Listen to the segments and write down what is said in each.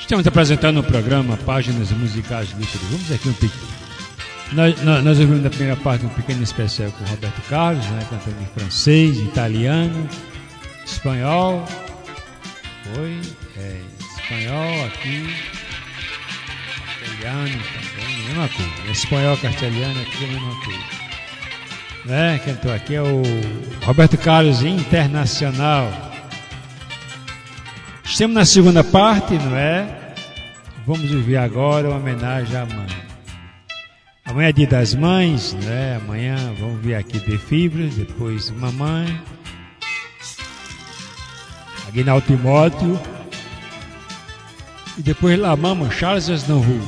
Estamos apresentando o programa Páginas Musicais de Lúcio. Vamos aqui um pequeno. Nós ouvimos na primeira parte um pequeno especial com o Roberto Carlos, né, cantando em francês, italiano, espanhol. Espanhol aqui, castelhano também, mesma coisa. Espanhol, castelhano, aqui é a mesma coisa. Né? Cantou aqui é o Roberto Carlos Internacional. Estamos na segunda parte, não é? Vamos ouvir agora uma homenagem à mãe. Amanhã é dia das mães, né? Amanhã vamos ver aqui The Fibras, depois Mamãe, Aguinaldo Timóteo e depois La Mama, Charles Aznavour.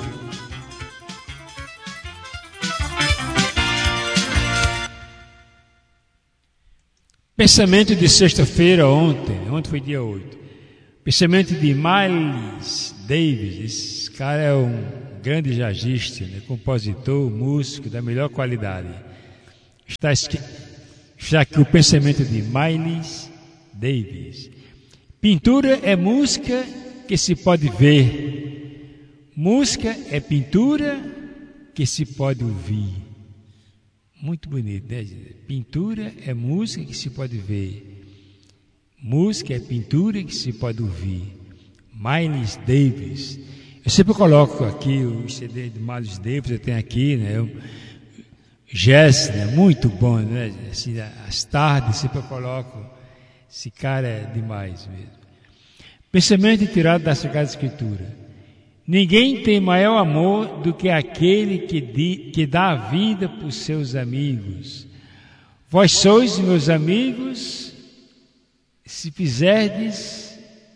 Pensamento de sexta-feira ontem foi dia 8. Pensamento de Miles Davis. Esse cara é um grande jazzista, né? Compositor, músico da melhor qualidade. Está aqui o pensamento de Miles Davis. Pintura é música que se pode ver. Música é pintura que se pode ouvir. Muito bonito, né? Pintura é música que se pode ver. Música é pintura que se pode ouvir. Miles Davis. Eu sempre coloco aqui o CD de Miles Davis, eu tenho aqui, né? Jazz, né? Muito bom, né? Assim, às tardes sempre eu coloco. Esse cara é demais mesmo. Pensamento tirado da Sagrada Escritura. Ninguém tem maior amor do que aquele que dá a vida por seus amigos. Vós sois meus amigos, se fizerdes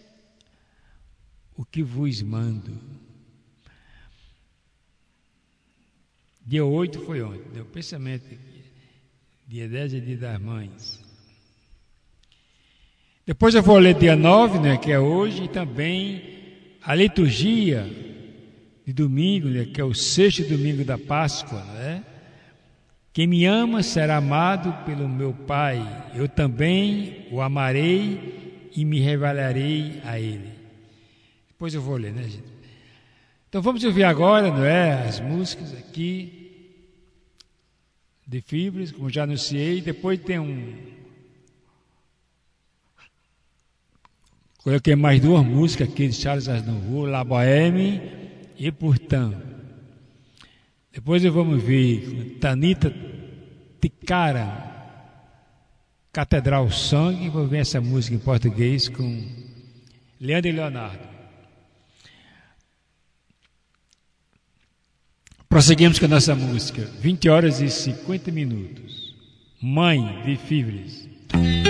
o que vos mando. Dia 8 foi ontem, deu pensamento aqui. Dia 10 é dia das mães. Depois eu vou ler dia 9, né, que é hoje, e também a liturgia de domingo, né, que é o sexto domingo da Páscoa, né? Quem me ama será amado pelo meu Pai. Eu também o amarei e me revelarei a Ele. Depois eu vou ler, né, gente? Então vamos ouvir agora, não é? As músicas aqui de Fibras, como já anunciei. Depois tem coloquei mais duas músicas aqui de Charles Aznavour, La Bohème e Pourtant. Depois vamos ver Tanita Ticara, Catedral Song, e vou ver essa música em português com Leandro e Leonardo. Prosseguimos com a nossa música, 20 horas e 50 minutos. Mãe de Fibras.